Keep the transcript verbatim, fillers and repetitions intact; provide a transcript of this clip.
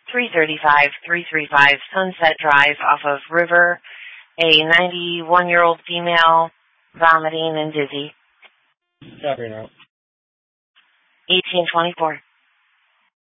three thirty-five, three thirty-five Sunset Drive off of River. A ninety-one-year-old female, vomiting and dizzy. Copy now. eighteen twenty-four.